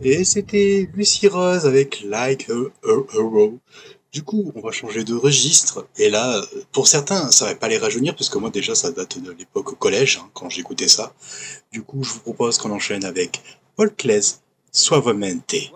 Et c'était Lucy Rose avec Like a Hero. Du coup, on va changer de registre. Et là, pour certains, ça va pas les rajeunir, parce que moi déjà, ça date de l'époque au collège, hein, quand j'écoutais ça. Du coup, je vous propose qu'on enchaîne avec Paul Claes, Suavemente.